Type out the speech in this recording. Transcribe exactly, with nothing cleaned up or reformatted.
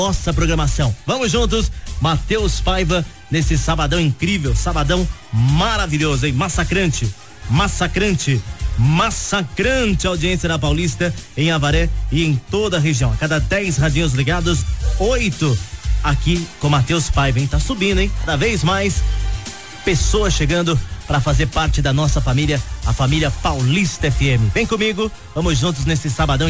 nossa programação. Vamos juntos, Matheus Paiva, nesse sabadão incrível, sabadão maravilhoso, hein? Massacrante, massacrante, massacrante audiência na Paulista, em Avaré e em toda a região. A cada dez radinhos ligados, oito aqui com Matheus Paiva, hein? Tá subindo, hein? Cada vez mais pessoas chegando para fazer parte da nossa família, a família Paulista F M. Vem comigo, vamos juntos nesse sabadão